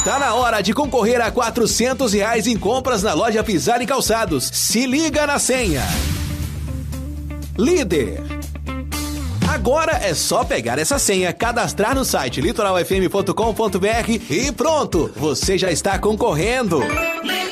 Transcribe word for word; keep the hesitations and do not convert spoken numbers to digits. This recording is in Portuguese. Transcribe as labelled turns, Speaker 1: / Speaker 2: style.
Speaker 1: Está na hora de concorrer a quatrocentos reais em compras na loja Pisar e Calçados. Se liga na senha. Líder. Agora é só pegar essa senha, cadastrar no site litoral f m ponto com ponto b r e pronto, você já está concorrendo.